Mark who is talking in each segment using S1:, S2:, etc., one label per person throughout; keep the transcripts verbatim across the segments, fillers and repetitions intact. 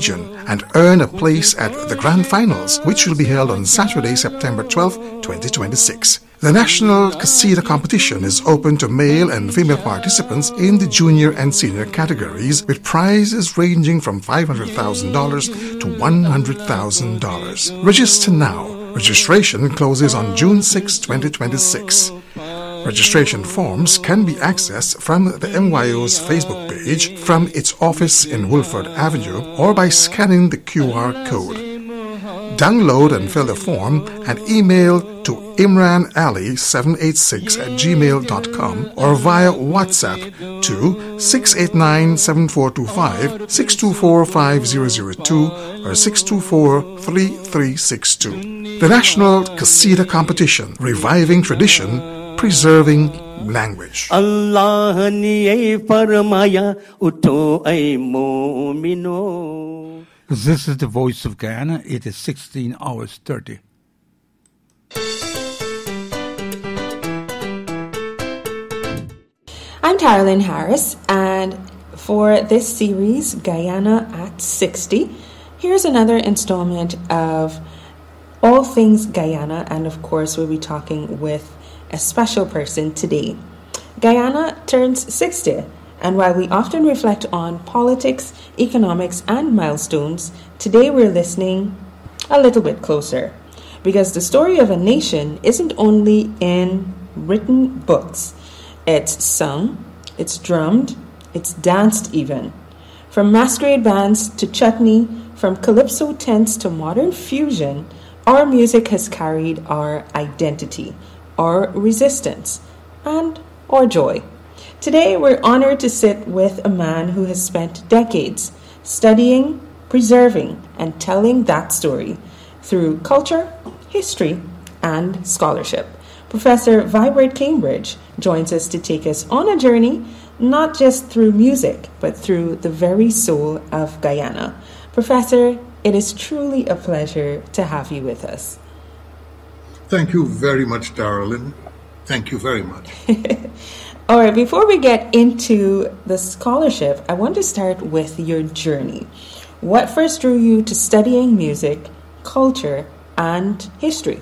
S1: region and earn a place at the Grand Finals, which will be held on Saturday, September twelfth, twenty twenty-six. The National Qasida Competition is open to male and female participants in the junior and senior categories, with prizes ranging from five hundred thousand dollars to one hundred thousand dollars. Register now. Registration closes on June sixth, twenty twenty-six. Registration forms can be accessed from the M Y O's Facebook page, from its office in Woolford Avenue, or by scanning the Q R code. Download and fill the form and email to imranali seven eight six at gmail dot com or via WhatsApp to six eight nine, seven four two five, six two four, five zero zero two or six two four, three three six two. The National Qasida Competition, reviving tradition, preserving language.
S2: Allah ne farmaya utho ay mu'mino.
S3: This is the Voice of Guyana. It is sixteen hours thirty.
S4: I'm Carolyn Harris, and for this series, Guyana at sixty, here's another installment of All Things Guyana, and of course we'll be talking with a special person today. Guyana turns sixty, and while we often reflect on politics, economics, and milestones, today we're listening a little bit closer, because the story of a nation isn't only in written books. It's sung, it's drummed, it's danced even. From masquerade bands to chutney, from calypso tents to modern fusion, our music has carried our identity, our resistance, and our joy. Today, we're honored to sit with a man who has spent decades studying, preserving, and telling that story through culture, history, and scholarship. Professor Vibert Cambridge joins us to take us on a journey, not just through music, but through the very soul of Guyana. Professor, it is truly a pleasure to have you with us.
S5: Thank you very much, Darlene. Thank you very much.
S4: All right, before we get into the scholarship, I want to start with your journey. What first drew you to studying music, culture, and history?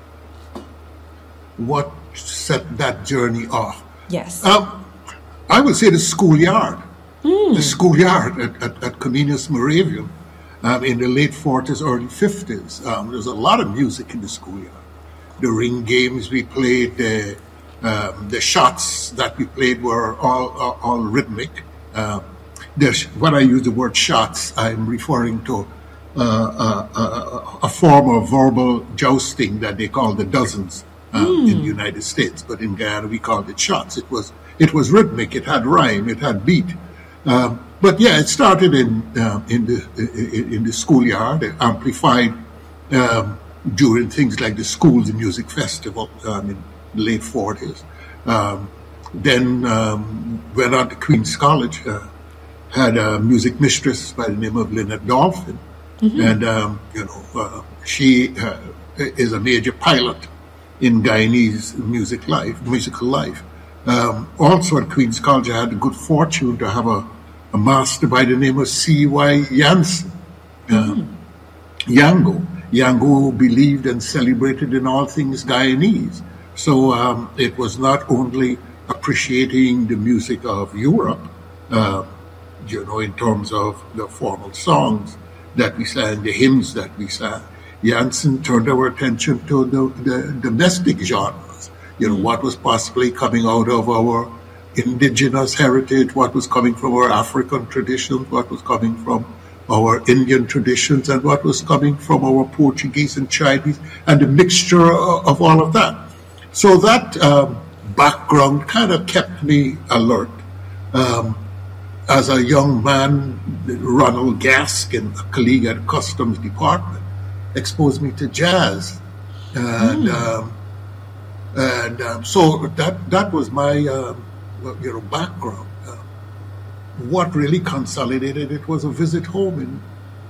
S5: What set that journey off?
S4: Yes.
S5: Um, I would say the schoolyard.
S4: Mm.
S5: The schoolyard at, at, at Comenius Moravian um, in the late forties, early fifties. Um, there was a lot of music in the schoolyard. The ring games we played, the, um, the shots that we played were all, all, all rhythmic. Um, when I use the word shots, I'm referring to uh, uh, uh, a form of verbal jousting that they call the dozens. Um, mm. In the United States, but in Guyana we called it shots. It was it was rhythmic, it had rhyme, it had beat. Um, but yeah, it started in uh, in the in, in the schoolyard, amplified um, during things like the Schools Music Festival um, in the late forties. Um, then um, went on to Queen's College, uh, had a music mistress by the name of Lynette Dolphin, mm-hmm. and um, you know uh, she uh, is a major pilot in Guyanese music life, musical life. Um, also at Queen's College, I had the good fortune to have a, a master by the name of C Y Jansen, um, mm-hmm. Yango. Yango believed and celebrated in all things Guyanese. So um, it was not only appreciating the music of Europe, uh, you know, in terms of the formal songs that we sang, the hymns that we sang. Jansen turned our attention to the, the domestic genres, you know, what was possibly coming out of our indigenous heritage, what was coming from our African traditions, what was coming from our Indian traditions, and what was coming from our Portuguese and Chinese, and the mixture of all of that. So that um, background kind of kept me alert. Um, as a young man, Ronald Gaskin, a colleague at the Customs Department, exposed me to jazz, and mm. um, and um, so that that was my um, you know background. Uh, what really consolidated it was a visit home in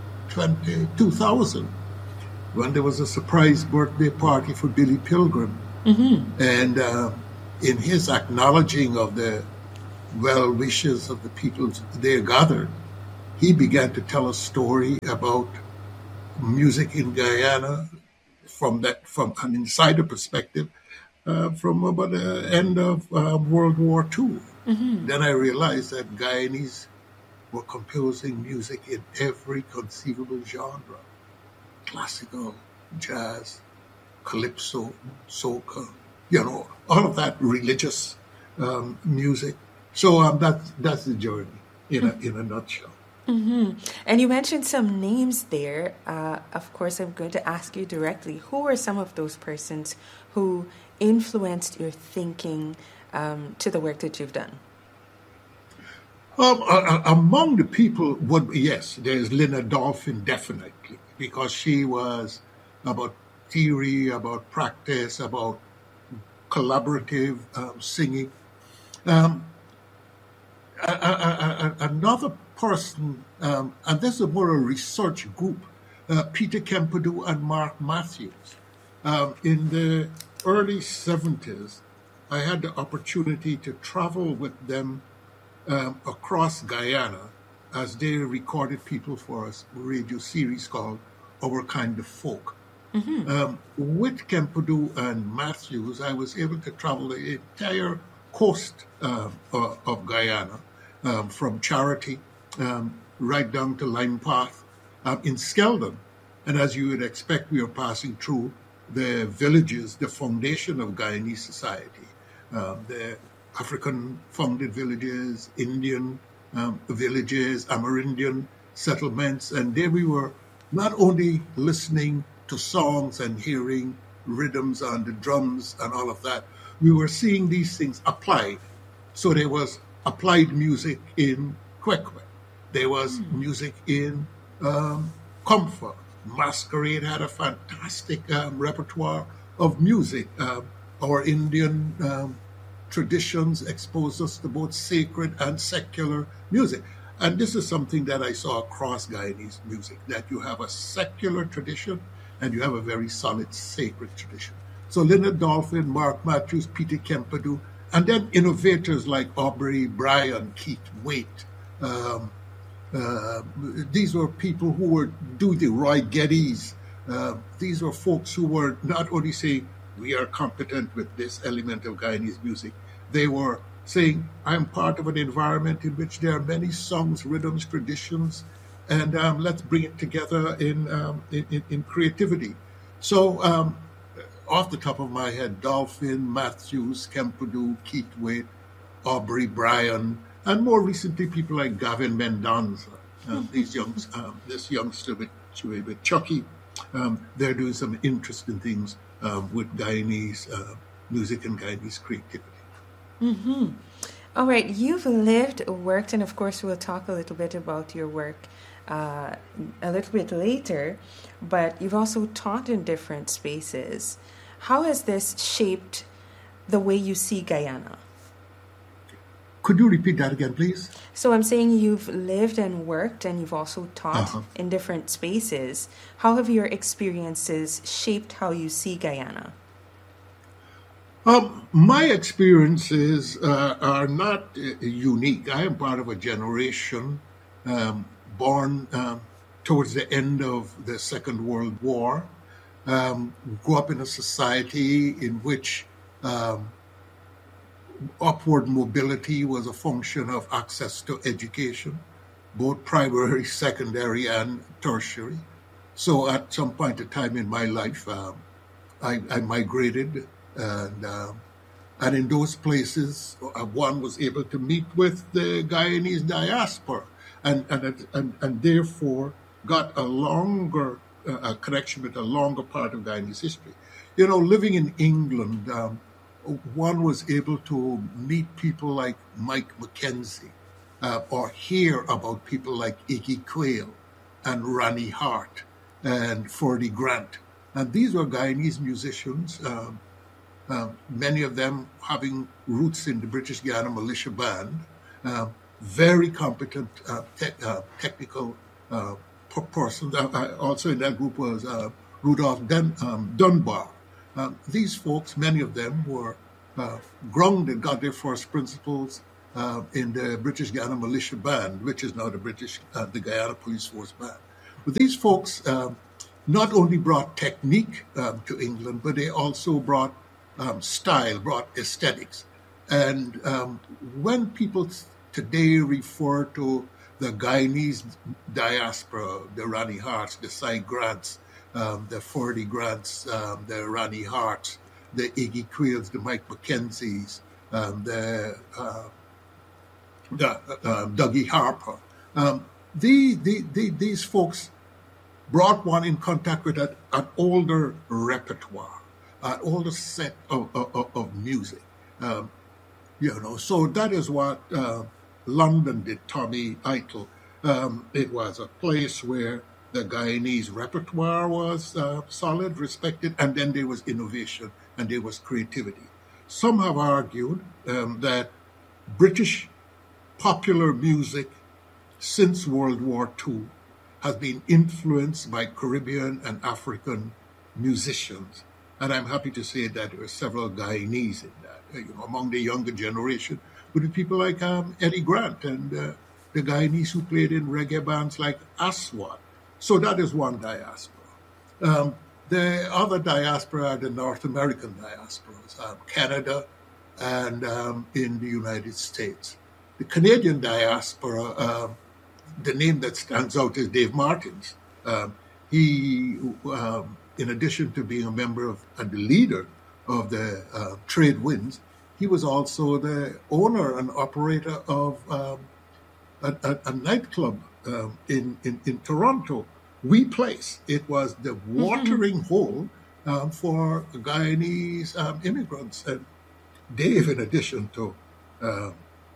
S5: two thousand, when there was a surprise birthday party for Billy Pilgrim, mm-hmm. and uh, in his acknowledging of the well wishes of the people there gathered, he began to tell a story about music in Guyana from that from an insider perspective uh, from about the end of uh, World War Two. Mm-hmm. Then I realized that Guyanese were composing music in every conceivable genre: classical, jazz, calypso, soca, you know, all of that religious um, music. So um, that's that's the journey in a in a nutshell.
S4: Mm-hmm. And you mentioned some names there. Uh, of course, I'm going to ask you directly. Who are some of those persons who influenced your thinking um, to the work that you've done?
S5: Um, uh, among the people, would yes, there's Lena Dolphin, definitely, because she was about theory, about practice, about collaborative um, singing. Um, a, a, a, another person, um, and this is more a research group, uh, Peter Kempadu and Mark Matthews. Um, in the early seventies, I had the opportunity to travel with them um, across Guyana as they recorded people for a radio series called Our Kind of Folk. Mm-hmm. Um, with Kempadu and Matthews, I was able to travel the entire coast uh, uh, of Guyana, um, from Charity um, right down to Lime Path um, in Skeldon. And as you would expect, we are passing through the villages, the foundation of Guyanese society, um, the African-founded villages, Indian um, villages, Amerindian settlements. And there we were not only listening to songs and hearing rhythms on the drums and all of that, we were seeing these things applied. So there was applied music in Kwekwe. There was mm. music in um, Comfort. Masquerade had a fantastic um, repertoire of music. Um, our Indian um, traditions exposed us to both sacred and secular music. And this is something that I saw across Guyanese music, that you have a secular tradition and you have a very solid sacred tradition. So Leonard Dolphin, Mark Matthews, Peter Kempadu, and then innovators like Aubrey Bryan, Keith Waite. Um, uh, these were people who were doing the Roy Geddes. Uh, these were folks who were not only saying, we are competent with this element of Guyanese music, they were saying, I'm part of an environment in which there are many songs, rhythms, traditions, and um, let's bring it together in, um, in, in creativity. So, um, off the top of my head, Dolphin, Matthews, Kempadu, Keith Waite, Aubrey Bryan, and more recently people like Gavin Mendonza. Um, these young, um, this youngster with, with Chucky, um, they're doing some interesting things um, with Guyanese uh, music and Guyanese creativity.
S4: Mm-hmm. All right, you've lived, worked, and of course we'll talk a little bit about your work uh, a little bit later, but you've also taught in different spaces. How has this shaped the way you see Guyana?
S5: Could you repeat that again, please?
S4: So I'm saying you've lived and worked and you've also taught uh-huh. in different spaces. How have your experiences shaped how you see Guyana?
S5: Um, my experiences uh, are not uh, unique. I am part of a generation um, born um, towards the end of the Second World War, um, grew up in a society in which um, upward mobility was a function of access to education, both primary, secondary, and tertiary. So at some point in time in my life, um, I, I migrated. And uh, and in those places, uh, one was able to meet with the Guyanese diaspora, and and and, and therefore got a longer uh, a connection with a longer part of Guyanese history. You know, living in England, um, one was able to meet people like Mike McKenzie, uh, or hear about people like Iggy Quayle and Ronnie Hart and Ferdy Grant, and these were Guyanese musicians. Um, Uh, many of them having roots in the British Guiana Militia Band, uh, very competent uh, te- uh, technical uh, persons. Uh, also in that group was uh, Rudolph Dun- um, Dunbar. Um, these folks, many of them were uh, grounded, got their first principles uh, in the British Guyana Militia Band, which is now the British, uh, the Guyana Police Force Band. But these folks um, not only brought technique um, to England, but they also brought um, style, brought aesthetics. And um, when people today refer to the Guyanese diaspora, the Ronnie Harts, the Cy Grants, um, the Fordy Grants, um, the Ronnie Harts, the Iggy Quails, the Mike McKenzies, um, the, uh, the uh, Dougie Harper. Um, the, the, the, these folks brought one in contact with an, an older repertoire, an older set of, of, of music. Um, you know, so that is what uh, London did, Tommy Idle. Um, it was a place where the Guyanese repertoire was uh, solid, respected, and then there was innovation and there was creativity. Some have argued um, that British popular music since World War Two has been influenced by Caribbean and African musicians. And I'm happy to say that there are several Guyanese in that. You know, among the younger generation would be people like um, Eddie Grant and uh, the Guyanese who played in reggae bands like Aswad. So that is one diaspora. Um, the other diaspora are the North American diasporas, um, Canada and um, in the United States. The Canadian diaspora, um, the name that stands out is Dave Martins. Um, he, um, in addition to being a member of and the leader of the uh, Trade Winds, he was also the owner and operator of um, a, a, a nightclub um, in, in, in Toronto, We Place. It was the watering mm-hmm. hole um, for Guyanese um, immigrants. And Dave, in addition to uh,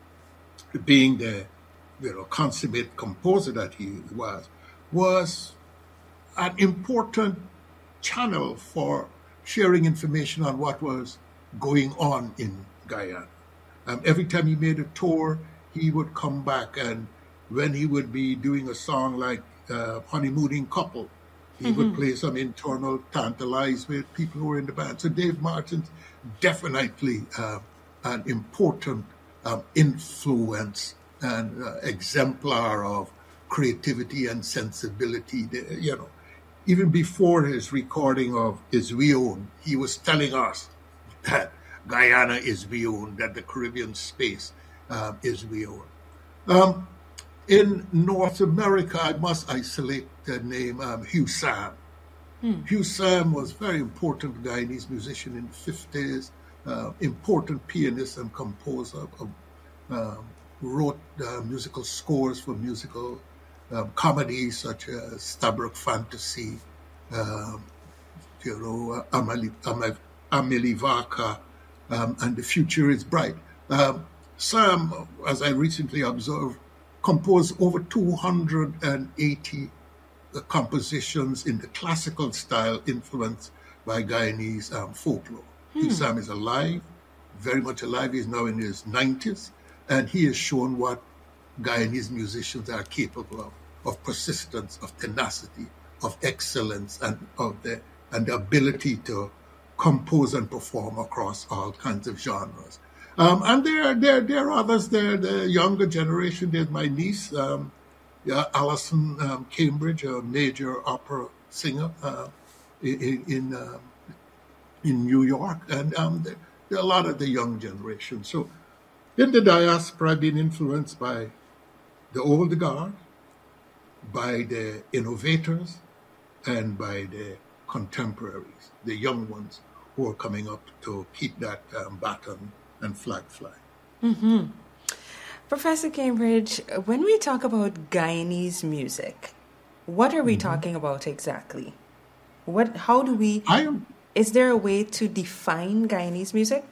S5: being the you know, consummate composer that he was, was an important channel for sharing information on what was going on in Guyana. Um, every time he made a tour, he would come back, and when he would be doing a song like uh, Honeymooning Couple, he mm-hmm. would play some internal Tantalize with people who were in the band. So Dave Martins, definitely uh, an important um, influence and uh, exemplar of creativity and sensibility. You know, even before his recording of Is We Own, he was telling us that Guyana is we own, that the Caribbean space um, is we own. Um, in North America, I must isolate the name um, Hugh Sam. Hmm. Hugh Sam was a very important Guyanese musician in the fifties, uh, important pianist and composer, of, um, wrote uh, musical scores for musical um, comedies such as Stabroek Fantasy, um, you know, Amelie, Amelie, Amelie Vaka, um, and The Future is Bright. Um, Sam, as I recently observed, composed over two hundred eighty uh, compositions in the classical style influenced by Guyanese um, folklore. Hmm. Sam is alive, very much alive. He's now in his nineties, and he has shown what Guyanese musicians are capable of, of persistence, of tenacity, of excellence, and of the and the ability to compose and perform across all kinds of genres. Um, and there, there, there are others there, the younger generation. There's my niece, um, yeah, Alison um, Cambridge, a major opera singer uh, in in, um, in New York. And um, there, there are a lot of the young generation. So in the diaspora, I've been influenced by the old guard, by the innovators, and by the contemporaries, the young ones who are coming up to keep that um, baton and flag fly.
S4: Mm-hmm. Professor Cambridge, when we talk about Guyanese music, what are we mm-hmm. talking about exactly? What? How do we?
S5: I am,
S4: is there a way to define Guyanese music?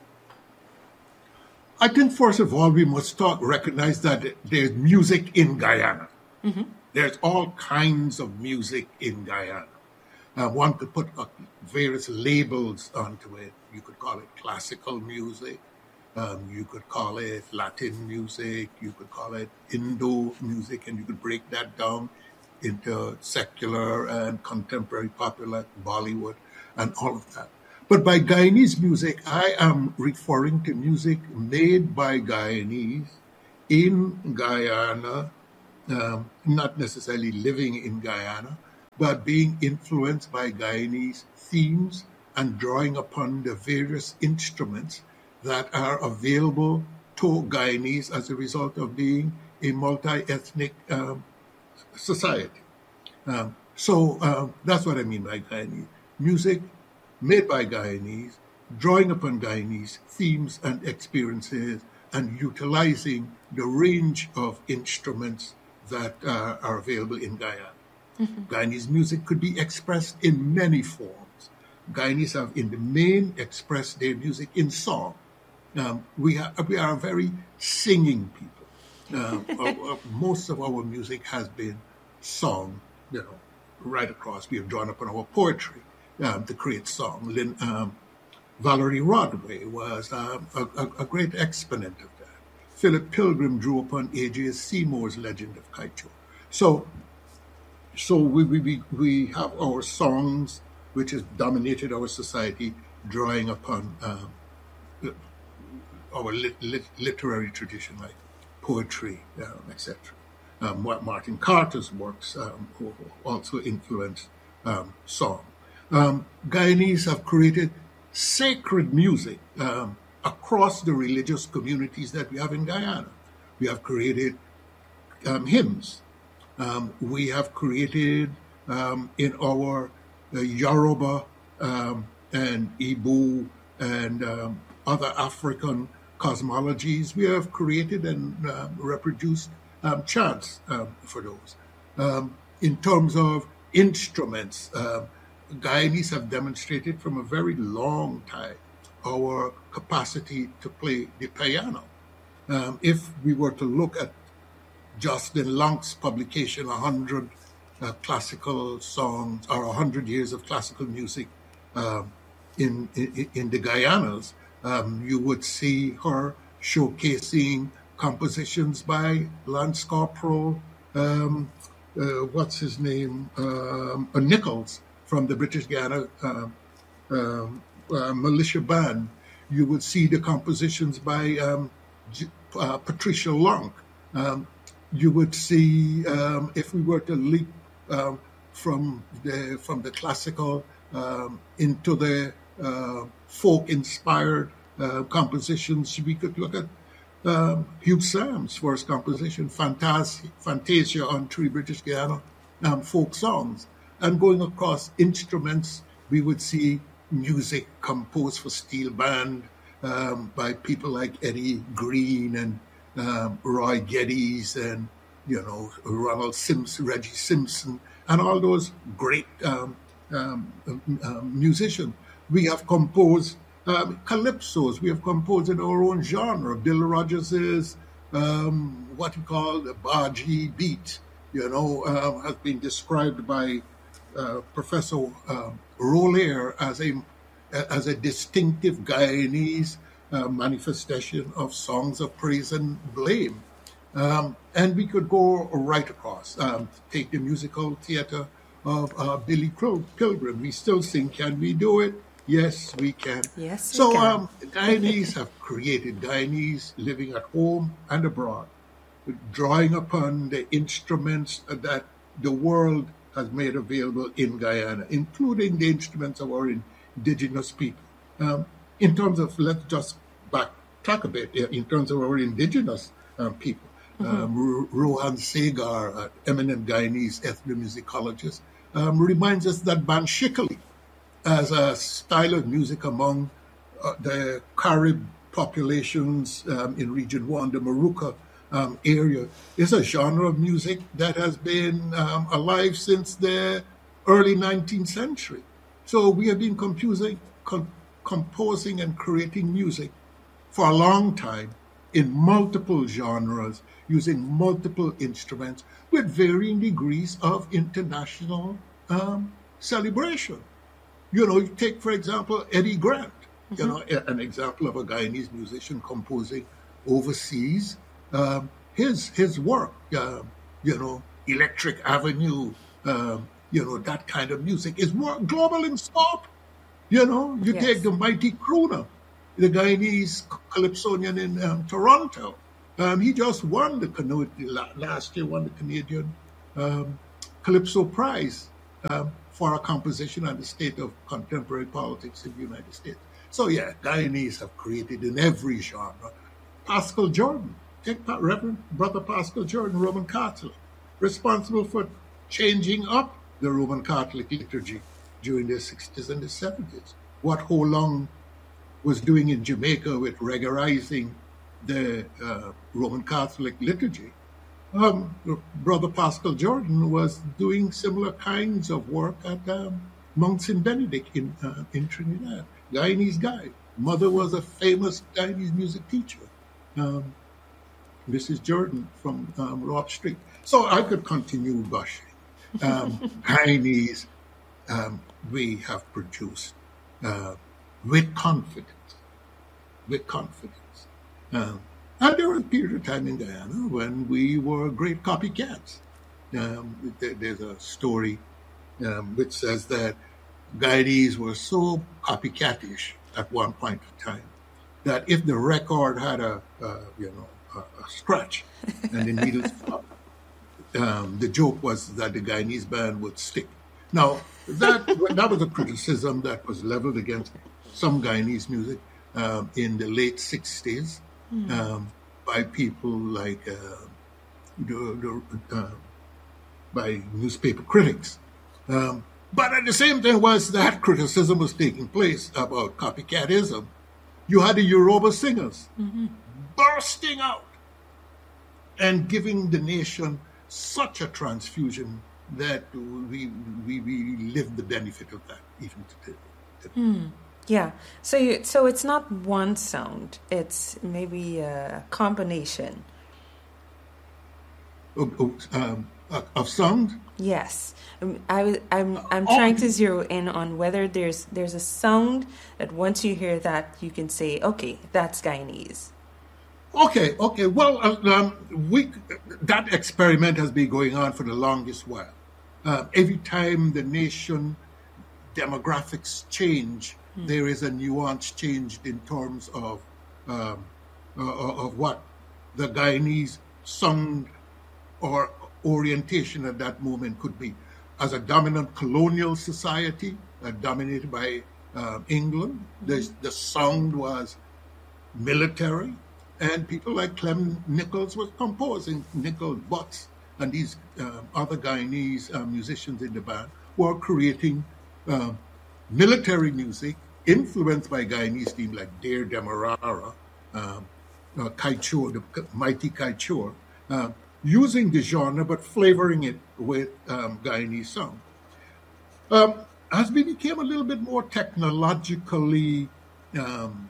S5: I think first of all we must talk, recognize that there's music in Guyana. Mm-hmm. There's all kinds of music in Guyana. Uh, one could put uh, various labels onto it. You could call it classical music. Um, you could call it Latin music. You could call it Indo music, and you could break that down into secular and contemporary popular Bollywood and all of that. But by Guyanese music, I am referring to music made by Guyanese in Guyana, um, not necessarily living in Guyana, but being influenced by Guyanese themes and drawing upon the various instruments that are available to Guyanese as a result of being a multi-ethnic um, society. Um, so um, that's what I mean by Guyanese. Music made by Guyanese, drawing upon Guyanese themes and experiences, and utilizing the range of instruments that uh, are available in Guyana. Mm-hmm. Guyanese music could be expressed in many forms. Guyanese have, in the main, expressed their music in song. Um, we, are, we are a very singing people. Um, our, our, most of our music has been sung, you know, right across. We have drawn upon our poetry um, to create song. Lynn, um, Valerie Rodway was um, a, a, a great exponent of that. Philip Pilgrim drew upon A J Seymour's Legend of Kaito. So, so we, we, we have our songs, which has dominated our society, drawing upon um, our lit, lit, literary tradition, like poetry, um, et cetera. Um, what Martin Carter's works um, also influenced um, song. Um, Guyanese have created sacred music um, across the religious communities that we have in Guyana. We have created um, hymns. Um, we have created um, in our uh, Yoruba um, and Igbo and um, other African cosmologies, we have created and uh, reproduced um, chants um, for those. Um, in terms of instruments, uh, Guyanese have demonstrated from a very long time our capacity to play the piano. Um, if we were to look at Justin Long's publication, one hundred uh, classical songs, or one hundred years of classical music uh, in, in, in the Guyanas, um, you would see her showcasing compositions by Lance Corporal, um, uh, what's his name, um, uh, Nichols, from the British Guiana uh, uh, uh, militia band. You would see the compositions by um, G- uh, Patricia Long. Um, you would see, um, if we were to leap um, from the from the classical um, into the uh, folk-inspired uh, compositions, we could look at um, Hugh Sam's first composition, Fantasia, Fantasia on Three British Guiana um, folk songs. And going across instruments, we would see music composed for steel band um, by people like Eddie Green and um, Roy Geddes and, you know, Ronald Simpson, Reggie Simpson, and all those great um, um, um, musicians. We have composed um, calypsos. We have composed in our own genre. Bill Rogers's um, what he called the Baji beat, you know, um, has been described by Uh, Professor uh, Roller as a as a distinctive Guyanese uh, manifestation of songs of praise and blame, um, and we could go right across. Um, take the musical theater of uh, Billy Pilgrim. We still sing "Can We Do It?" Yes, we can.
S4: Yes, we
S5: so
S4: can.
S5: Um, Guyanese have created Guyanese living at home and abroad, drawing upon the instruments that the world has made available in Guyana, including the instruments of our indigenous people. Um, in terms of, let's just backtrack a bit, in terms of our indigenous um, people, mm-hmm. um, Rohan Segar, an eminent Guyanese ethnomusicologist, um, reminds us that Banshikali, as a style of music among uh, the Carib populations um, in Region one, the Maruka Um, area, is a genre of music that has been um, alive since the early nineteenth century. So we have been composing, com- composing and creating music for a long time in multiple genres, using multiple instruments with varying degrees of international um, celebration. You know, you take, for example, Eddie Grant, mm-hmm. you know, an example of a Guyanese musician composing overseas. Um, his his work, uh, you know, Electric Avenue, um, you know, that kind of music is more global in scope. You know, you
S4: Yes.
S5: take the Mighty Crooner, the Guyanese calypsonian in um, Toronto, Um, he just won the Cano- last year, won the Canadian um, Calypso Prize um, for a composition on the state of contemporary politics in the United States. So yeah, Guyanese have created in every genre. Pascal Jordan, take Pa- Reverend Brother Pascal Jordan, Roman Catholic, responsible for changing up the Roman Catholic liturgy during the sixties and the seventies. What Ho Lung was doing in Jamaica with regularizing the uh, Roman Catholic liturgy, um, Brother Pascal Jordan was doing similar kinds of work at um, Mount Saint Benedict in uh, in Trinidad. Guyanese guy. Mother was a famous Guyanese music teacher, um, Missus Jordan from um, Rob Street. So I could continue gushing. Um, Guyanese um, we have produced uh, with confidence, with confidence. Um, and there was a period of time in Guyana when we were great copycats. Um, there, there's a story um, which says that Guyanese were so copycatish at one point in time that if the record had a, uh, you know, a, a scratch and the needles flopped, um, the joke was that the Guyanese band would stick. Now, that that was a criticism that was leveled against some Guyanese music um, in the late sixties. Um, by people like uh, the, the, uh, by newspaper critics. Um, but at the same time, whilst that criticism was taking place about copycatism, you had the Yoruba singers mm-hmm. bursting out and giving the nation such a transfusion that we, we, we live the benefit of that even today.
S4: Mm. Yeah, so you, so it's not one sound; it's maybe a combination
S5: of, of, um, of sound.
S4: Yes, I, I'm I'm oh. trying to zero in on whether there's there's a sound that once you hear that you can say, okay, that's Guyanese.
S5: Okay, okay. Well, um, we that experiment has been going on for the longest while. Uh, every time the nation demographics change, hmm. there is a nuance changed in terms of um, uh, of what the Guyanese sound or orientation at that moment could be. As a dominant colonial society uh, dominated by uh, England, hmm. the, the sound was military, and people like Clem Nichols was composing. Nichols, Butts, and these uh, other Guyanese uh, musicians in the band were creating Uh, military music influenced by Guyanese teams like Dare Demerara, um, uh, Kaichor, the mighty Kaichor, uh, using the genre but flavoring it with um, Guyanese sound. Um, as we became a little bit more technologically, um,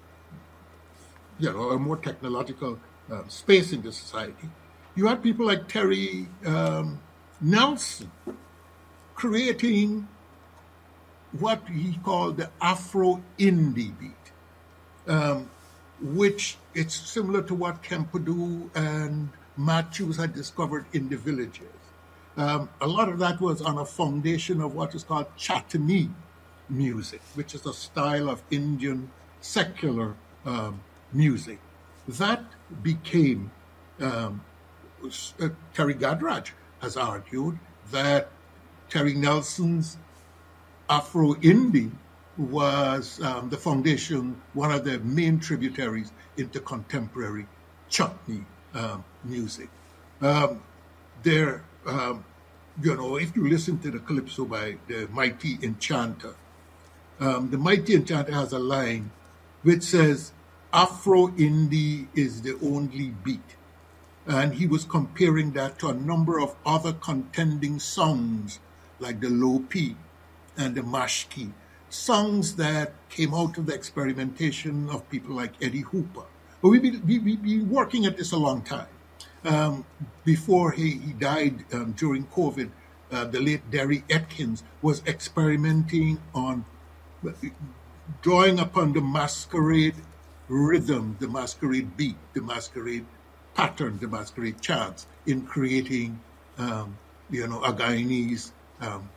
S5: you know, a more technological uh, space in the society, you had people like Terry um, Nelson creating what he called the Afro-Indie beat, um, which it's similar to what Kempadu and Matthews had discovered in the villages. Um, a lot of that was on a foundation of what is called Chattanee music, which is a style of Indian secular um, music. That became, um, uh, Terry Gadraj has argued that Terry Nelson's Afro-Indie was um, the foundation, one of the main tributaries into contemporary chutney um, music. Um, there, um, you know, if you listen to the calypso by the Mighty Enchanter, um, the Mighty Enchanter has a line which says, Afro-Indie is the only beat. And he was comparing that to a number of other contending songs like the low P and the mash key, songs that came out of the experimentation of people like Eddie Hooper. But we've been, we, we've been working at this a long time. Um, before he, he died um, during COVID, uh, the late Derry Atkins was experimenting on drawing upon the masquerade rhythm, the masquerade beat, the masquerade pattern, the masquerade chants in creating, um, you know, a Guyanese um,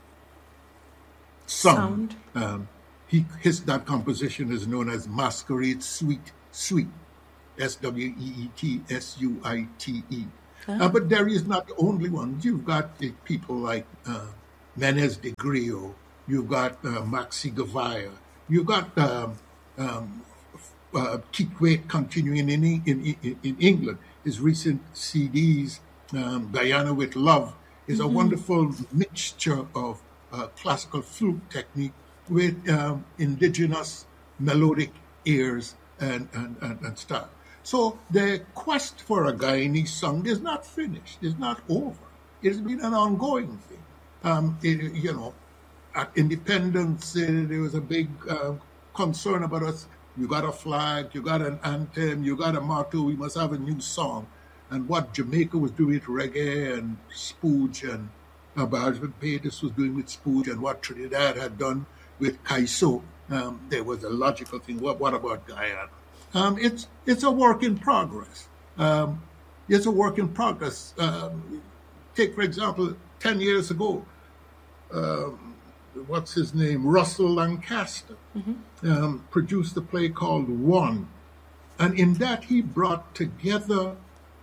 S5: sound. sound. Um, he, his that composition is known as Masquerade Sweet Sweet, S W E E T S U I T E. Uh, but there is not the only one. You've got the people like uh, Menes de Grillo. You've got uh, Maxi Gavaya. You've got um, um, uh, Kikwete continuing in, in, in, in England. His recent C Ds, um, Guyana with Love, is mm-hmm. a wonderful mixture of uh, classical flute technique with um, indigenous melodic airs and, and, and, and style. So the quest for a Guyanese song is not finished. It's not over. It's been an ongoing thing. Um, it, you know, at independence, uh, there was a big uh, concern about us. You got a flag, you got an anthem, you got a motto, we must have a new song. And what Jamaica was doing with reggae and spooge, and uh, Barbados was doing with spooge, and what Trinidad had done with Kaiso, um, there was a logical thing. What, what about Guyana? Um, it's it's a work in progress. Um, it's a work in progress. Um, take, for example, ten years ago, um, what's his name? Russell Lancaster mm-hmm. um, produced a play called One. And in that he brought together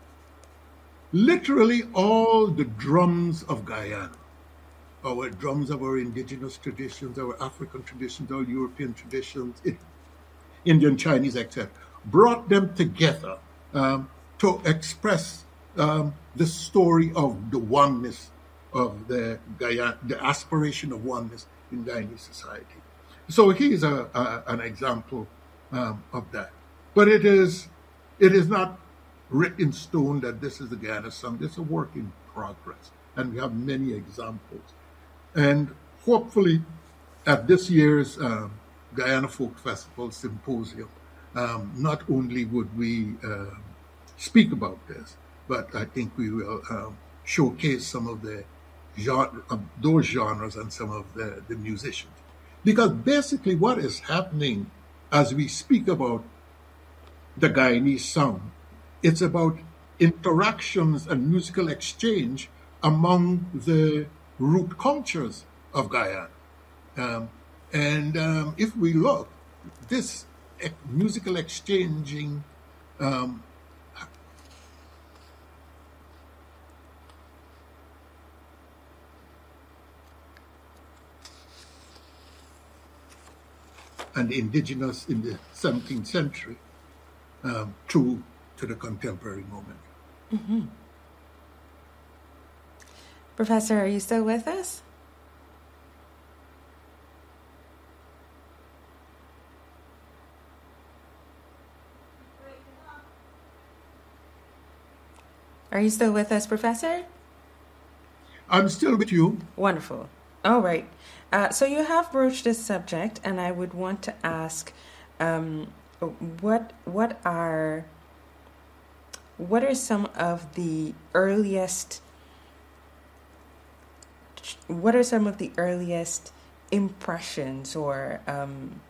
S5: literally all the drums of Guyana. Our drums of our indigenous traditions, our African traditions, our European traditions, it, Indian, Chinese, et cetera, brought them together um, to express um, the story of the oneness of the Guyana, the aspiration of oneness in Guyanese society. So here's a, a, an example um, of that. But it is it is not written in stone that this is the Guyana song. It's a work in progress, and we have many examples. And hopefully, at this year's um, Guyana Folk Festival Symposium, um, not only would we uh, speak about this, but I think we will um, showcase some of the genre, of those genres and some of the, the musicians. Because basically what is happening as we speak about the Guyanese song, it's about interactions and musical exchange among the root cultures of Guyana. Um, and um, if we look, this e- musical exchanging um, and indigenous in the seventeenth century um, through to the contemporary moment.
S4: Mm-hmm. Professor, are you still with us? Are you still with us, Professor?
S5: I'm still with you.
S4: Wonderful. All right. Uh, so you have broached this subject, and I would want to ask, um, what what are what are some of the earliest what are some of the earliest impressions or um,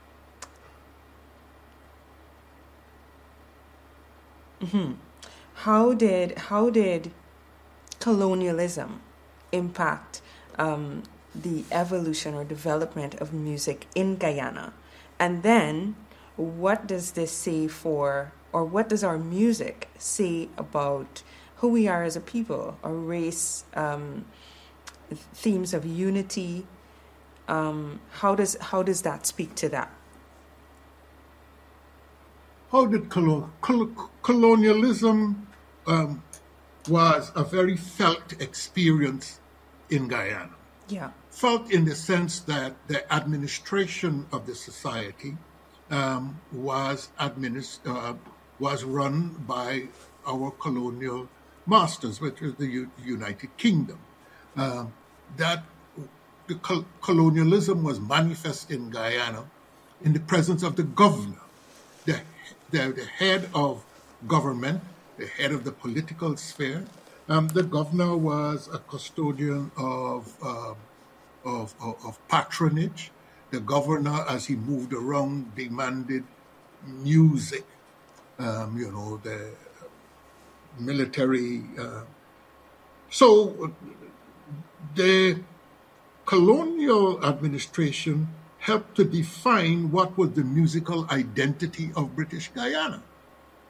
S4: mm-hmm. how did how did colonialism impact um, the evolution or development of music in Guyana? And then what does this say for, or what does our music say about who we are as a people, our race, um, themes of unity? Um, how does how does that speak to that?
S5: How did colo- col- colonialism um, was a very felt experience in Guyana?
S4: Yeah.
S5: Felt in the sense that the administration of the society um, was administ- uh, was run by our colonial masters, which is the U- United Kingdom. Uh, that the col- colonialism was manifest in Guyana in the presence of the governor, the, the, the head of government, the head of the political sphere. Um, the governor was a custodian of, uh, of, of of patronage. The governor, as he moved around, demanded music. Um, you know, the military. Uh, so the colonial administration helped to define what was the musical identity of British Guyana.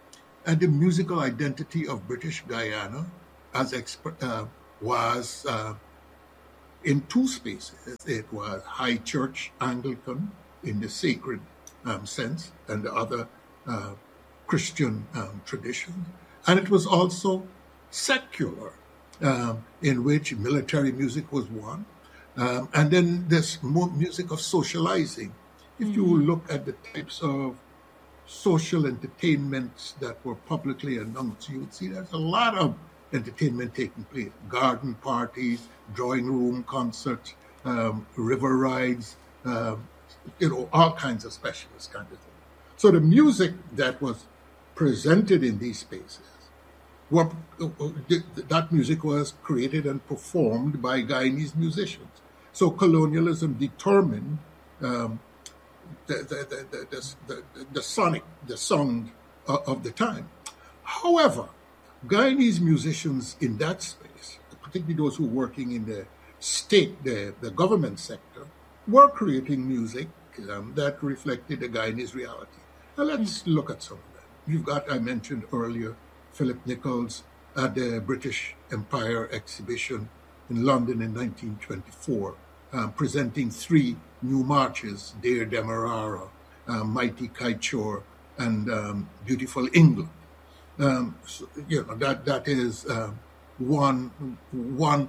S5: at the musical identity of British Guyana as exp- uh, was uh, in two spaces. It was High Church Anglican in the sacred um, sense and the other uh, Christian um, traditions. And it was also secular, um, in which military music was one. Um, and then this more music of socializing. If mm-hmm. you look at the types of social entertainments that were publicly announced, you would see there's a lot of entertainment taking place. Garden parties, drawing room concerts, um, river rides, um, you know, all kinds of specialist kind of things. So the music that was presented in these spaces, were, uh, that music was created and performed by Guyanese musicians. So colonialism determined um, the, the, the, the, the, the sonic, the sound uh, of the time. However, Guyanese musicians in that space, particularly those who were working in the state, the, the government sector, were creating music um, that reflected the Guyanese reality. Now let's mm. look at some of them. You've got, I mentioned earlier, Philip Nichols at the British Empire exhibition in London in nineteen twenty-four, um, presenting three new marches, Dear Demerara, um, Mighty Kaichor, and um, Beautiful England. Um, so, you know, that that is uh, one one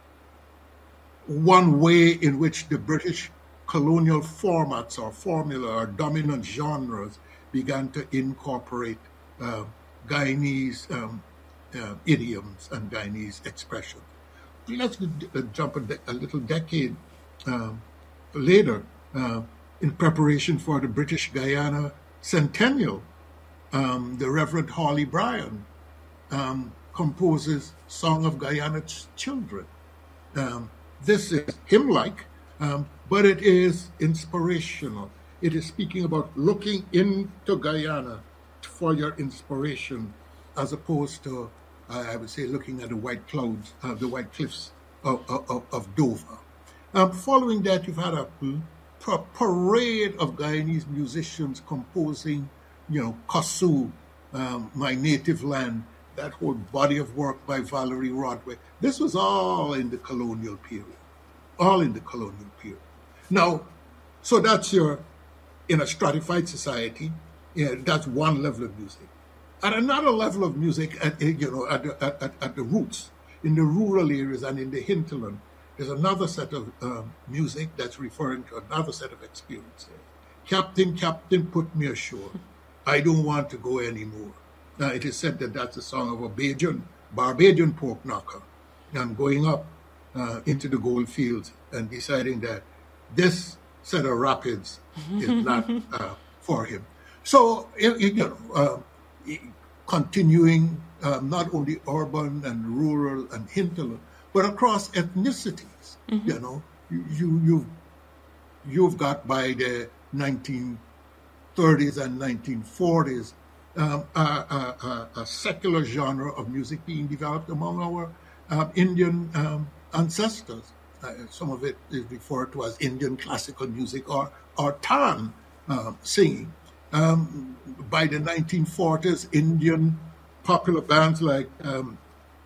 S5: one way in which the British colonial formats or formula or dominant genres began to incorporate uh, Guyanese um, uh, idioms and Guyanese expressions. Let's uh, jump a, de- a little decade um, later, uh, in preparation for the British Guyana centennial. Um, the Reverend Hawley Bryan um, composes Song of Guyana's Children. Um, this is hymn-like, um, but it is inspirational. It is speaking about looking into Guyana for your inspiration, as opposed to, uh, I would say, looking at the white clouds, uh, the white cliffs of, of, of Dover. Um, following that, you've had a parade of Guyanese musicians composing, you know, Kossou, um, My Native Land, that whole body of work by Valerie Rodway. This was all in the colonial period, all in the colonial period. Now, so that's your, in a stratified society, yeah, that's one level of music. At another level of music, at, you know, at the, at, at the roots, in the rural areas and in the hinterland, there's another set of um, music that's referring to another set of experiences. Captain, Captain, put me ashore. I don't want to go anymore. Now, it is said that that's a song of a Bajan, Barbadian pork knocker, and going up uh, into the gold fields and deciding that this set of rapids is not uh, for him. So, you know, uh, continuing uh, not only urban and rural and hinterland, but across ethnicities. Mm-hmm. You know, you, you, you've, you've got by the nineteen thirties and nineteen forties, um, a, a, a, a secular genre of music being developed among our uh, Indian um, ancestors. Uh, some of it is referred to as Indian classical music or, or Tan uh, singing. Um, by the nineteen forties, Indian popular bands like um,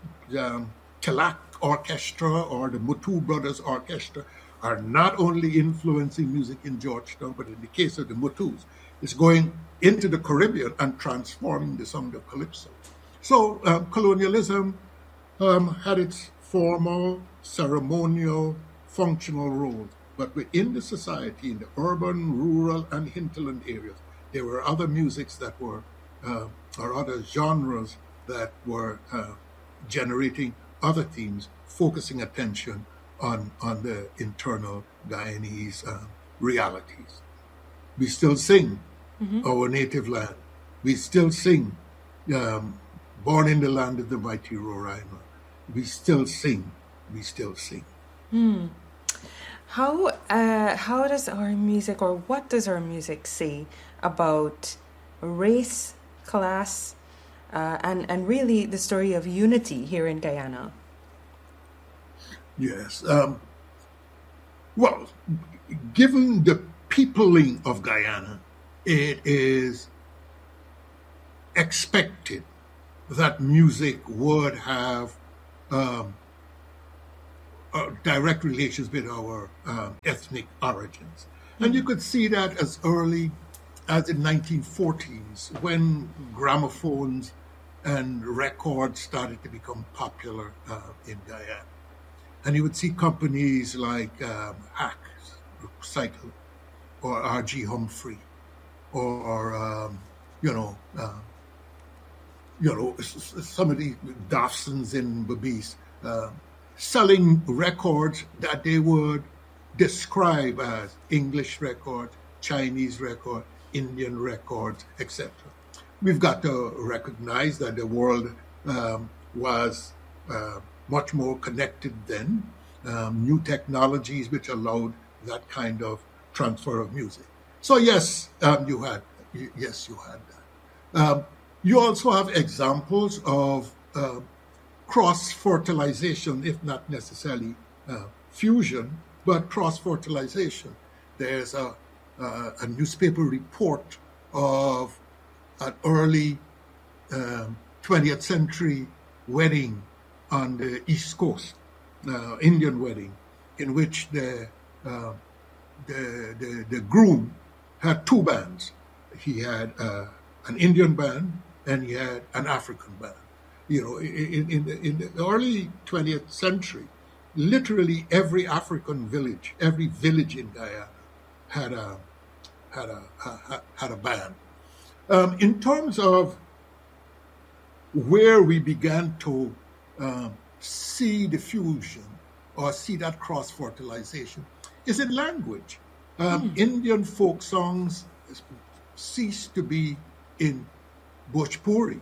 S5: um, Tilak Orchestra or the Mutu Brothers Orchestra are not only influencing music in Georgetown, but in the case of the Mutus, it's going into the Caribbean and transforming the sound of calypso. So um, colonialism um, had its formal, ceremonial, functional roles, but within the society, in the urban, rural, and hinterland areas, there were other musics that were, uh, or other genres that were uh, generating other themes, focusing attention on, on the internal Guyanese uh, realities. We still sing mm-hmm. our native land. We still sing um, Born in the Land of the Mighty Roraima. We still sing. We still sing.
S4: Hmm. How uh, how does our music, or what does our music say about race, class, uh, and and really the story of unity here in Guyana?
S5: Yes. Um, well, given the peopling of Guyana, it is expected that music would have um, uh, direct relations with our um, ethnic origins. And you could see that as early as the nineteen forties, when gramophones and records started to become popular uh, in Guyana. And you would see companies like um, Hack Cycle or R G Humphrey or, um, you know, uh, you know, some of the Dawsons in Berbice, uh, selling records that they would describe as English records, Chinese records, Indian records, et cetera. We've got to recognize that the world um, was uh, much more connected then. Um, new technologies which allowed that kind of transfer of music. So yes, um, you had yes you had that. Um, you also have examples of uh, cross-fertilization, if not necessarily uh, fusion, but cross-fertilization. There's a, uh, a newspaper report of an early um, twentieth century wedding on the East Coast, uh, Indian wedding, in which the, uh, the, the, the groom had two bands. He had uh, an Indian band and he had an African band. You know, in, in, the, in the early twentieth century, literally every African village, every village in Guyana had a had a had, had a band. Um, in terms of where we began to um, see the fusion or see that cross-fertilization is in language. Um, mm. Indian folk songs ceased to be in Bhojpuri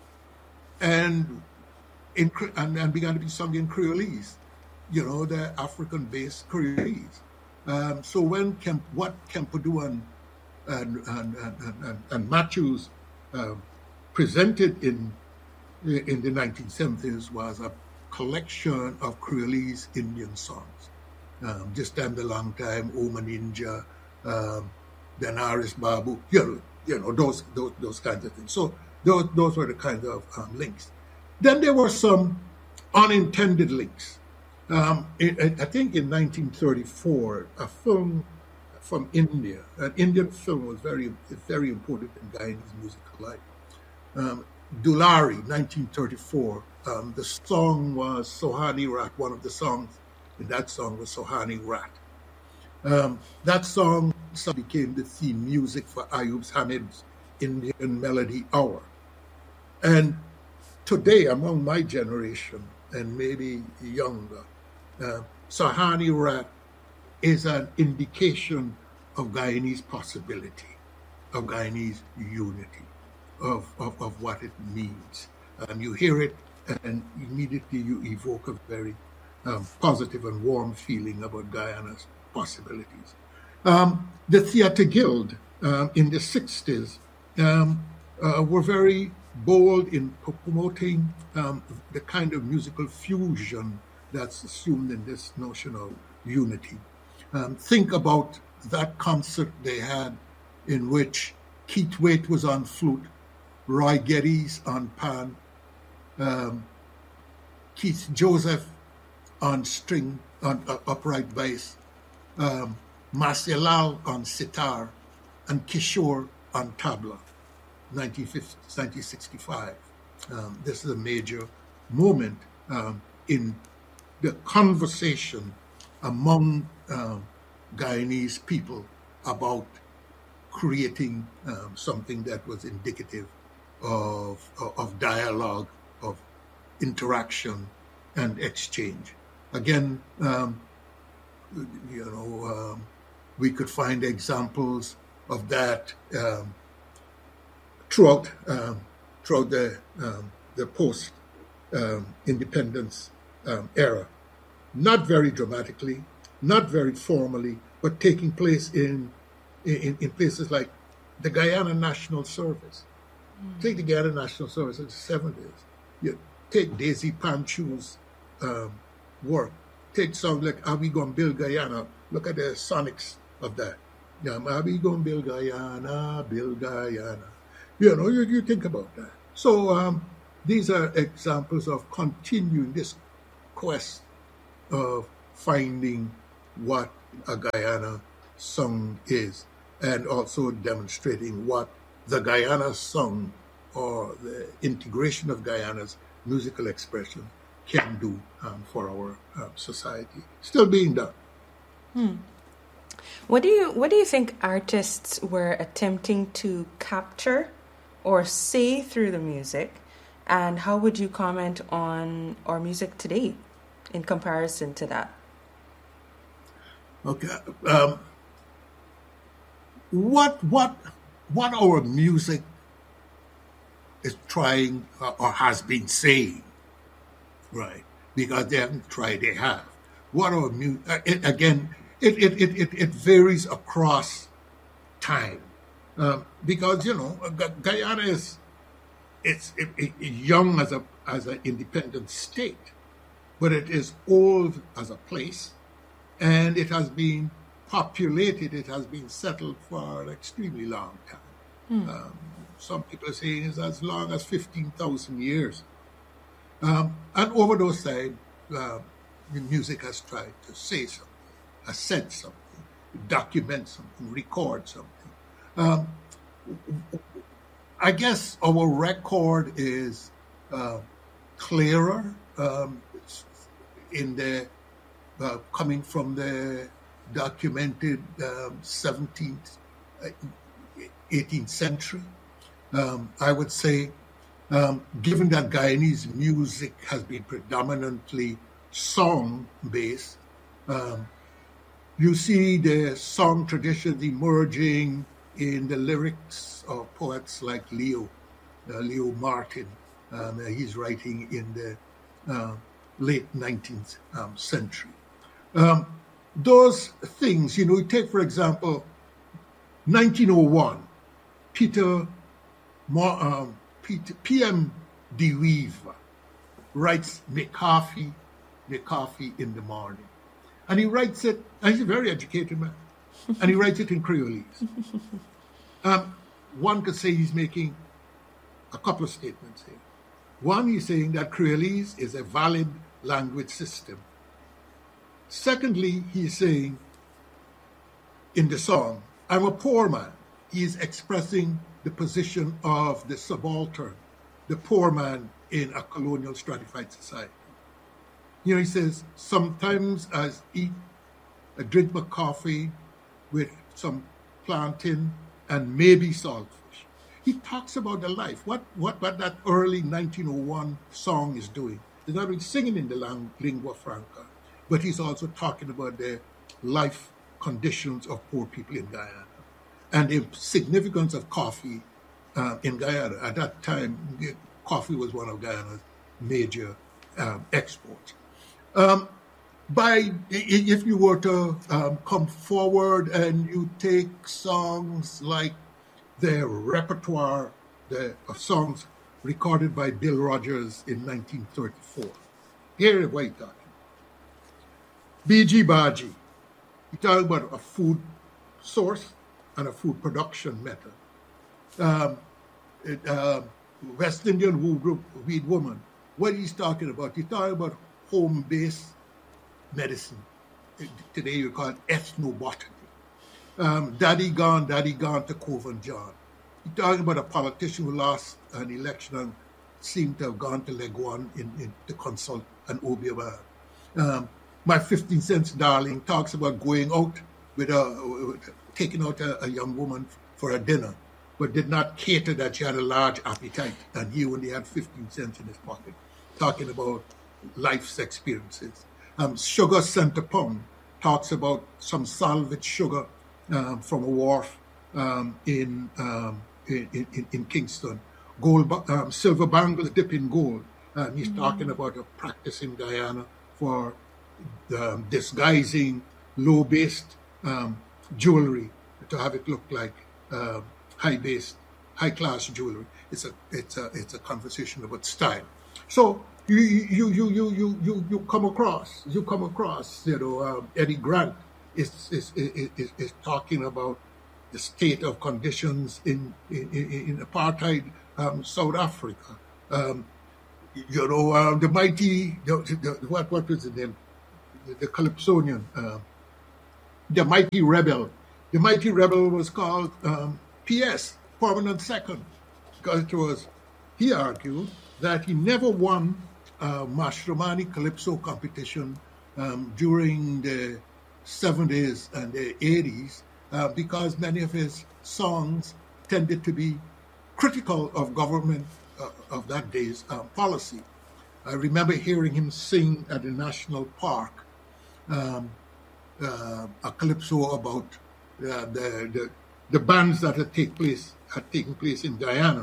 S5: and, in, and, and began to be sung in Creolese, you know, the African-based Creolese. Um, so when Kemp, what Kempadu and and and, and, and, and Matthews uh, presented in in the nineteen seventies was a collection of Creolese Indian songs. Um, this time the long time, Oma Ninja, um, Danaris Babu, you know, you know those, those those kinds of things. So those those were the kinds of um, links. Then there were some unintended links. Um, it, I think in nineteen thirty-four, a film from India, an Indian film was very very important in Guyanese musical life. Um, Dulari, nineteen thirty-four. Um, the song was Sohani Rat. One of the songs in that song was Sohani Rat. Um, that song became the theme music for Ayub Hamid's Indian Melody Hour. And today, among my generation, and maybe younger, uh, Sohani Rat is an indication of Guyanese possibility, of Guyanese unity, of, of, of what it means. Um, you hear it and immediately you evoke a very um, positive and warm feeling about Guyana's possibilities. Um, the Theatre Guild um, in the sixties um, uh, were very bold in promoting um, the kind of musical fusion that's assumed in this notion of unity. Um, think about that concert they had in which Keith Waite was on flute, Roy Geddes on pan, um, Keith Joseph on string, on uh, upright bass, um, Marcelal on sitar, and Kishore on tabla, nineteen sixty-five. Um, this is a major moment um, in the conversation among um, Guyanese people about creating um, something that was indicative of, of, of dialogue, of interaction and exchange. Again, um, you know, um, we could find examples of that um, throughout um, throughout the um, the post um, independence um, era. Not very dramatically, not very formally, but taking place in in, in places like the Guyana National Service. Mm. Take the Guyana National Service in the seventies. You take Daisy Panchu's um, work. Take songs like Are We Gonna Build Guyana? Look at the sonics of that. Yeah, Are we gonna build Guyana, build Guyana? You know, you, you think about that. So um, these are examples of continuing this quest of finding what a Guyana song is, and also demonstrating what the Guyana song or the integration of Guyana's musical expression can do um, for our um, society. Still being done.
S4: Hmm. What do you What do you think artists were attempting to capture or say through the music, and how would you comment on our music today in comparison to that?
S5: Okay. Um, what what what our music is trying uh, or has been saying, right? Because they haven't tried, they have. What our music uh, again? It it, it it it varies across time, um, because you know Guyana is it's it, it, young as a as an independent state, but it is old as a place, and it has been populated. It has been settled for an extremely long time. Hmm. Um, some people are saying it's as long as fifteen thousand years, um, and over those time, uh, the music has tried to say something. Has said something, document something, record something. Um, I guess our record is uh, clearer um, in the uh, coming from the documented um, seventeenth, eighteenth century. Um, I would say, um, given that Guyanese music has been predominantly song-based, um, you see the song tradition emerging in the lyrics of poets like Leo, uh, Leo Martin. Um, he's writing in the uh, late nineteenth um, century. Um, those things, you know, you take, for example, nineteen oh one, Peter, um, Peter P M de Wever writes McCarthy, McCarthy in the Morning. And he writes it, and he's a very educated man, and he writes it in Creolese. Um, one could say he's making a couple of statements here. One, he's saying that Creolese is a valid language system. Secondly, he's saying in the song, I'm a poor man. He is expressing the position of the subaltern, the poor man in a colonial stratified society. You know, he says, sometimes I eat, I drink my coffee with some plantain and maybe saltfish. He talks about the life, what, what, what that early nineteen oh one song is doing. He's not only singing in the lang- lingua franca, but he's also talking about the life conditions of poor people in Guyana and the significance of coffee uh, in Guyana. At that time, coffee was one of Guyana's major um, exports. Um, by if you were to um, come forward and you take songs like the repertoire the, of songs recorded by Bill Rogers in nineteen thirty-four, here is what he's talking. B G Baji, he's talking about a food source and a food production method. Um, it, uh, West Indian Weed Woman, what he's talking about, he's talking about home-based medicine. Today you call it ethnobotany. Um, Daddy gone, daddy gone to Coven John. You're talking about a politician who lost an election and seemed to have gone to Leguan in, in, to consult an Obiaban. Um, my fifteen cents darling talks about going out with a, with, taking out a, a young woman for a dinner, but did not cater that she had a large appetite and he only had fifteen cents in his pocket. Talking about life's experiences. Um, Sugar Center Pound talks about some salvage sugar um, from a wharf um, in, um, in, in in Kingston. Gold, um, silver bangles dip in gold. Um, he's mm-hmm. talking about a practice in Guyana for um, disguising low-based um, jewelry to have it look like uh, high-based, high-class jewelry. It's a it's a it's a conversation about style. So. You you you you you you you come across you come across you know um, Eddie Grant is is, is is is talking about the state of conditions in in, in, in apartheid um, South Africa. Um, you know, uh, the mighty, the, the, what what was the name? The, the Calypsonian, uh, the mighty rebel. The mighty rebel was called um, P S, Permanent Second, because it was, he argued that he never won a Mashramani Calypso competition um, during the seventies and the eighties uh, because many of his songs tended to be critical of government uh, of that day's uh, policy. I remember hearing him sing at the National Park um, uh, a calypso about uh, the, the the bands that had take place had taken place in Guyana,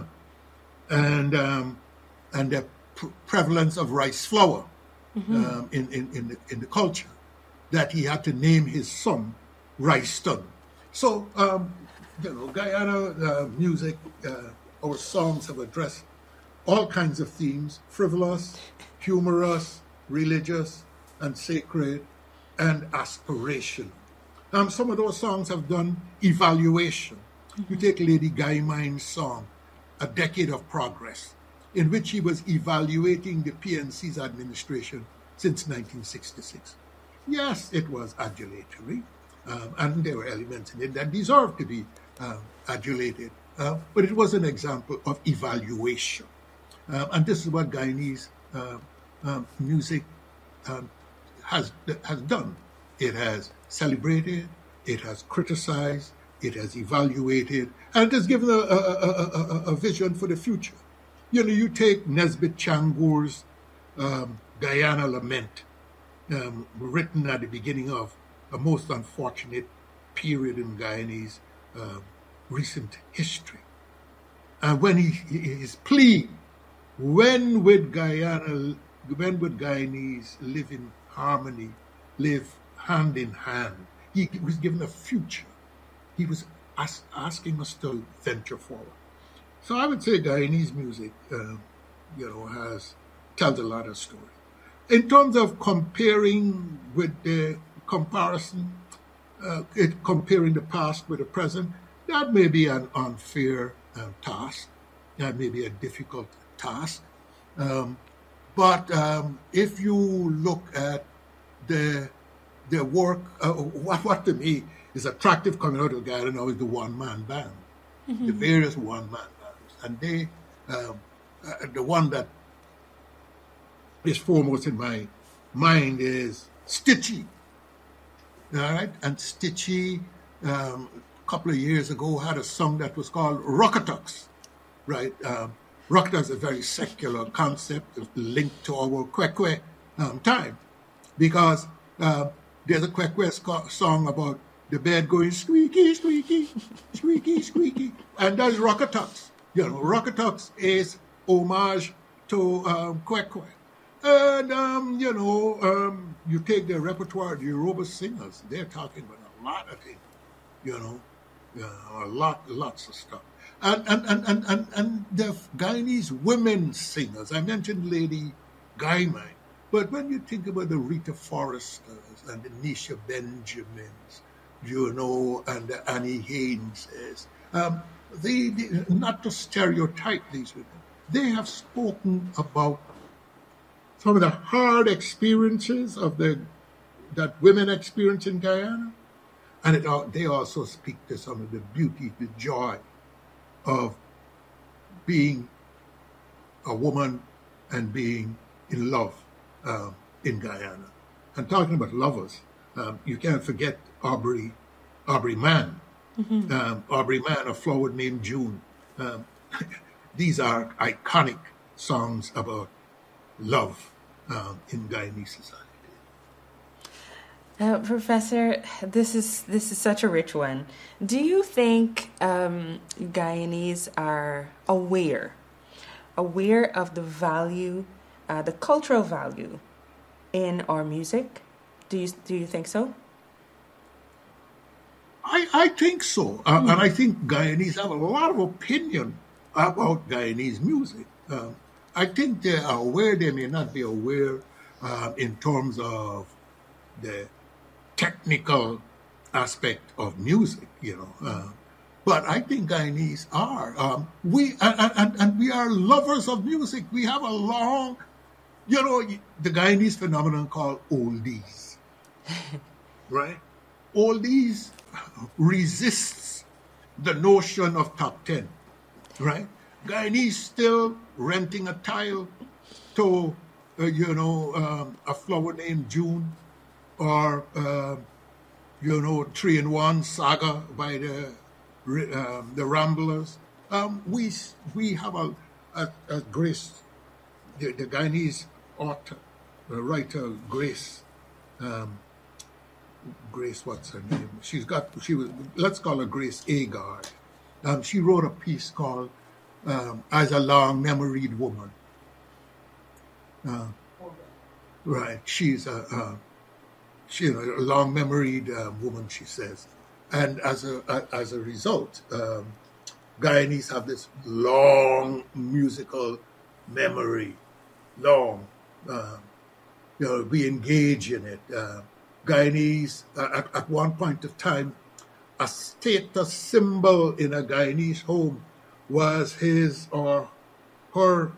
S5: and um, and the pre- prevalence of rice flour mm-hmm. um, in in in the, in the culture, that he had to name his son Riceston. So um, you know, Guyana uh, music, uh, our songs have addressed all kinds of themes: frivolous, humorous, religious, and sacred, and aspirational. Um, some of those songs have done evaluation. You take Lady Guymine's song, A Decade of Progress, in which he was evaluating the P N C's administration since nineteen sixty-six. Yes, it was adulatory, um, and there were elements in it that deserved to be um, adulated, uh, but it was an example of evaluation. Um, and this is what Guyanese uh, um, music um, has has done. It has celebrated, it has criticized, it has evaluated, and it has given a, a, a, a, a vision for the future. You know, you take Nesbitt Changur's um, Guyana Lament, um, written at the beginning of a most unfortunate period in Guyanese uh, recent history. And when he, his plea, when would Guyana, when would Guyanese live in harmony, live hand in hand? He was given a future. He was ask, asking us to venture forward. So I would say Guyanese music, uh, you know, has tells a lot of story. In terms of comparing with the comparison, uh, it, comparing the past with the present, that may be an unfair um, task. That may be a difficult task. Um, but um, if you look at the the work, uh, what, what to me is attractive coming out of Guyana now is the one-man band, mm-hmm. the various one-man bands. And they, um, uh, the one that is foremost in my mind is Stitchie. All right? And Stitchie, um, a couple of years ago, had a song that was called Rockatucks, right? Um, Rockatucks is a very secular concept linked to our Kwekwe um, time, because uh, there's a Kwekwe song about the bed going squeaky, squeaky, squeaky, squeaky, and that's Rockatucks. You know, Rockatucks is homage to um, Kwekwe. And, um, you know, um, you take the repertoire of the Yoruba singers, they're talking about a lot of things, you know, uh, a lot, lots of stuff. And, and, and, and, and, and the Guyanese women singers, I mentioned Lady Guymine, but when you think about the Rita Forresters and the Nisha Benjamins, you know, and the Annie Hayneses, um, they, they, not to stereotype these women, they have spoken about some of the hard experiences of the that women experience in Guyana, and it, they also speak to some of the beauty, the joy of being a woman and being in love uh, in Guyana. And talking about lovers, um, you can't forget Aubrey, Aubrey Mann. Mm-hmm. Um, Aubrey Mann, A Flower Named June. Um, these are iconic songs about love um, in Guyanese society.
S4: Uh, Professor, this is this is such a rich one. Do you think um, Guyanese are aware, aware of the value, uh, the cultural value in our music? Do you do you think so?
S5: I, I think so, uh, mm. and I think Guyanese have a lot of opinion about Guyanese music. Um, I think they are aware. They may not be aware uh, in terms of the technical aspect of music, you know, uh, but I think Guyanese are. Um, we and, and, and we are lovers of music. We have a long, you know, the Guyanese phenomenon called oldies, right? Oldies resists the notion of top ten, right? Guyanese still renting a tile to, uh, you know, um, a flower named June, or, uh, you know, Three in One Saga by the um, the Ramblers. Um, we we have a, a, a Grace, the, the Guyanese author, the writer Grace, um, Grace, what's her name? She's got, she was, let's call her Grace Agard. Um, she wrote a piece called um, As a Long-Memoried Woman. Uh, right, she's a, a she, you know, a long-memoried uh, woman, she says. And as a, a as a result, um, Guyanese have this long musical memory, long. Uh, you know, we engage in it. Uh, Guyanese, uh, at, at one point of time, a status symbol in a Guyanese home was his or her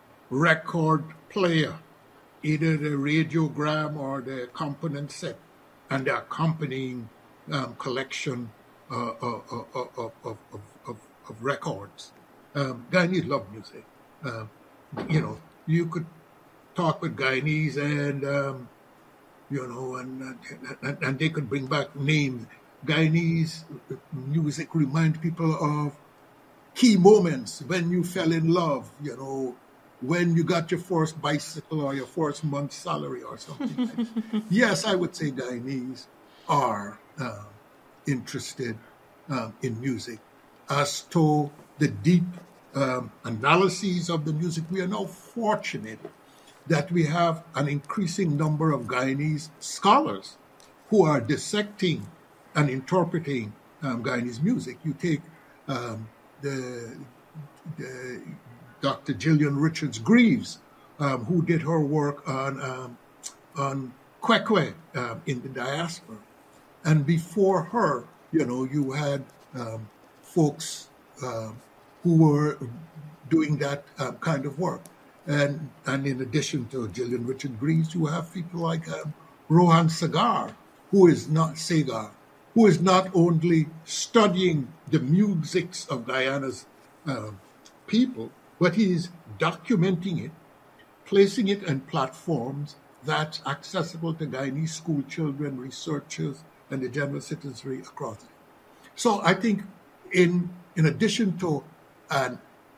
S5: record player, either the radiogram or the component set, and the accompanying um, collection uh, of, of, of, of, of, of records. Um, Guyanese love music. Uh, you know, you could talk with Guyanese and, um, you know, and, and and they could bring back names. Guyanese music remind people of key moments when you fell in love, you know, when you got your first bicycle or your first month's salary or something like that. Yes, I would say Guyanese are uh, interested um, in music. As to the deep um, analyses of the music, we are now fortunate that we have an increasing number of Guyanese scholars who are dissecting and interpreting um, Guyanese music. You take um, the, the Doctor Gillian Richards Greaves, um, who did her work on um, on Kwekwe um, in the diaspora, and before her, you know, you had um, folks um, who were doing that um, kind of work. And and in addition to Gillian Richard Greaves, you have people like um, Rohan Sagar, who is not Sagar, who is not only studying the musics of Guyana's uh, people, but he is documenting it, placing it on platforms that's accessible to Guyanese school children, researchers, and the general citizenry across it. So I think, in in addition to an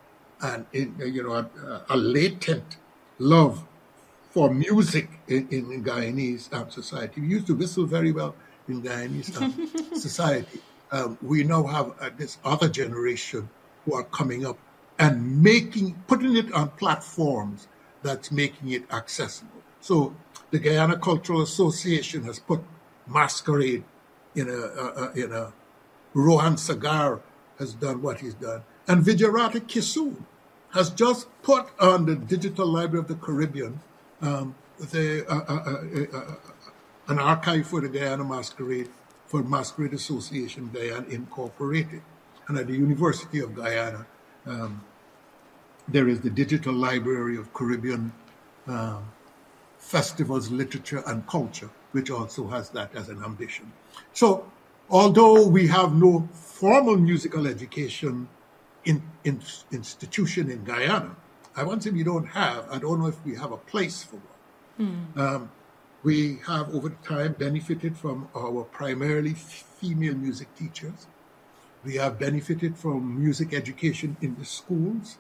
S5: and in, you know, a, a latent love for music in, in Guyanese um, society. We used to whistle very well in Guyanese um, society. Um, we now have uh, this other generation who are coming up and making, putting it on platforms that's making it accessible. So the Guyana Cultural Association has put Masquerade in a, uh, in a, Rohan Sagar has done what he's done. And Vijayarati Kisoon has just put on the Digital Library of the Caribbean um, the, uh, uh, uh, uh, an archive for the Guyana Masquerade, for Masquerade Association Guyana Incorporated. And at the University of Guyana, um, there is the Digital Library of Caribbean um, Festivals, Literature, and Culture, which also has that as an ambition. So, although we have no formal musical education in, in institution in Guyana, I won't say we don't have, I don't know if we have a place for one. Mm. Um, we have over time benefited from our primarily female music teachers. We have benefited from music education in the schools.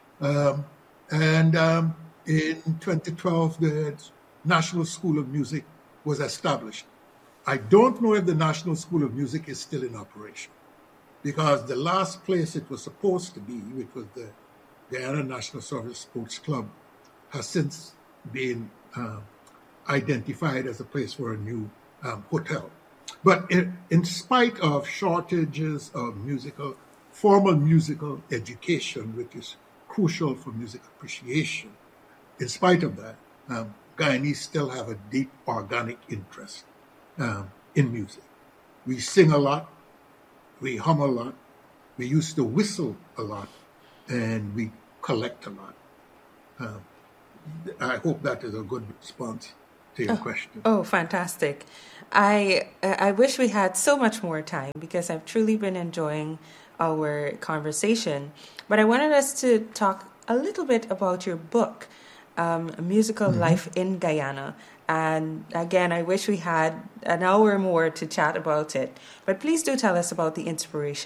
S5: Um, and um, in twenty twelve, the National School of Music was established. I don't know if the National School of Music is still in operation, because the last place it was supposed to be, which was the Guyana National Service Sports Club, has since been uh, identified as a place for a new um, hotel. But in, in spite of shortages of musical, formal musical education, which is crucial for music appreciation, in spite of that, um, Guyanese still have a deep organic interest um, in music. We sing a lot, we hum a lot, we used to whistle a lot, and we collect a lot. Uh, I hope that is a good response to your
S4: oh,
S5: question.
S4: Oh, fantastic. I I wish we had so much more time because I've truly been enjoying our conversation. But I wanted us to talk a little bit about your book, um, Musical mm-hmm. Life in Guyana. And again, I wish we had an hour more to chat about it. But please do tell us about the inspiration